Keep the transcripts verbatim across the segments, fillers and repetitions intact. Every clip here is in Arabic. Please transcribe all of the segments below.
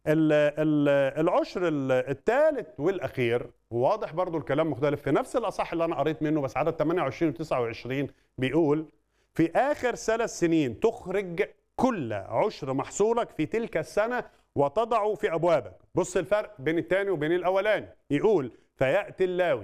ال ال العشر الثالث والاخير واضح برضو الكلام مختلف في نفس الاصح اللي انا قريت منه، بس عدد ثمانية وعشرين وتسعة وعشرين بيقول في اخر ثلاث سنين تخرج كل عشر محصولك في تلك السنه وتضع في ابوابك. بص الفرق بين الثاني وبين الاولاني، يقول فياتي اللاوي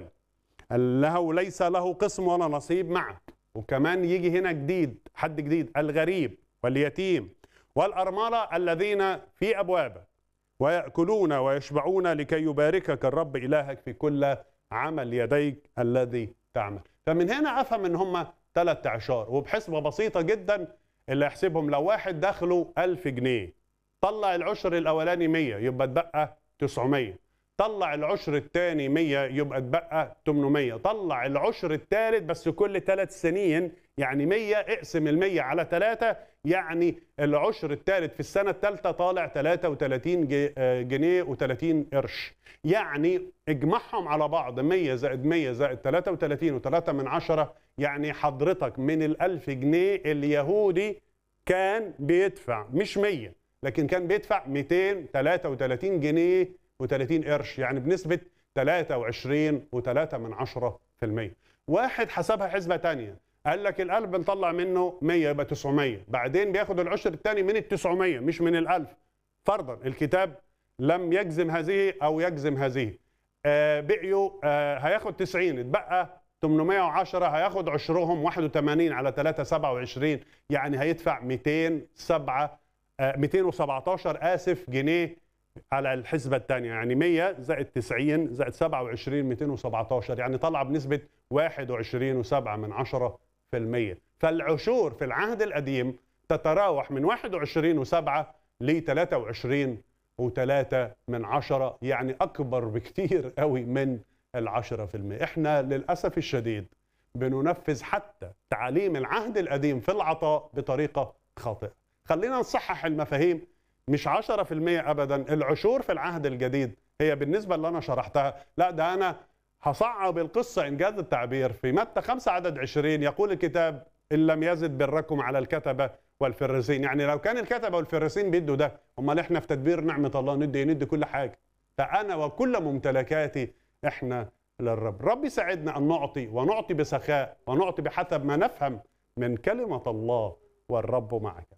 له ليس له قسم ولا نصيب معك. وكمان يجي هنا جديد، حد جديد، الغريب واليتيم والارمله الذين في ابوابك ويأكلون ويشبعون لكي يباركك الرب إلهك في كل عمل يديك الذي تعمل. فمن هنا أفهم إن هم ثلاث أعشار، وبحسبة بسيطة جدا اللي يحسبهم لو واحد دخله ألف جنيه طلع العشر الأولاني مية يبقى اتبقى تسعمية، طلع العشر الثاني مية يبقى اتبقى ثمانمية، طلع العشر الثالث بس كل ثلاث سنين يعني مية، اقسم المية على ثلاثة يعني العشر الثالث في السنة الثالثة طالع ثلاثة وثلاثين جنيه وثلاثين قرش، يعني اجمعهم على بعض مية زائد مية زائد ثلاثة وثلاثين وثلاثة من عشرة، يعني حضرتك من الألف جنيه اليهودي كان بيدفع مش مية لكن كان بيدفع مئتين وثلاثة وثلاثين جنيه وثلاثين قرش، يعني بنسبة ثلاثة وعشرين وثلاثة من عشرة في المية. واحد حسبها حسبة تانية قال لك الألف بنطلع منه مية يبقى تسعمية، بعدين بياخد العشر الثاني من التسعمية مش من الألف، فرضا الكتاب لم يجزم هذه أو يجزم هذه. آه بقيوا آه هياخد تسعين اتبقى ثمانمية وعشرة، هياخد عشرهم واحد وثمانين على ثلاثة سبعة وعشرين، يعني هيدفع مئتين وسبعة آه مئتين وسبعتاشر آسف جنيه على الحسبة الثانية، يعني مية زائد تسعين زائد سبعة وعشرين مئتين وسبعتاشر، يعني طلع بنسبة واحد وعشرين وسبعة من عشرة في المية. فالعشور في العهد القديم تتراوح من واحد وعشرين وسبعة ل ثلاثة وعشرين وثلاثة من عشرة، يعني أكبر بكتير قوي من العشرة في المية. إحنا للأسف الشديد بننفذ حتى تعاليم العهد القديم في العطاء بطريقة خاطئة. خلينا نصحح المفاهيم، مش عشرة في المية أبدا العشور في العهد الجديد هي بالنسبة اللي أنا شرحتها، لا ده أنا هصعب القصة إن جاز التعبير. في متى خمسة عدد عشرين يقول الكتاب إن لم يزد بركم على الكتبة والفريسين، يعني لو كان الكتبة والفريسين بيدوا ده، امال احنا في تدبير نعمة الله ندي ندي كل حاجة، فأنا وكل ممتلكاتي احنا للرب. رب يساعدنا أن نعطي ونعطي بسخاء ونعطي بحسب ما نفهم من كلمة الله، والرب معك.